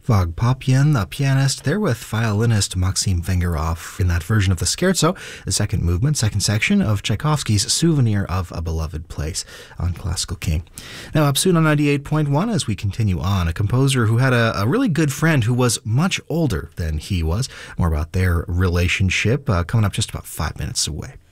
Vagpopyan, the pianist, there with violinist Maxim Vengerov in that version of the Scherzo, the second movement, second section of Tchaikovsky's Souvenir of a Beloved Place on Classical King. Now up soon on 98.1 as we continue on, a composer who had a really good friend who was much older than he was. More about their relationship coming up just about 5 minutes away.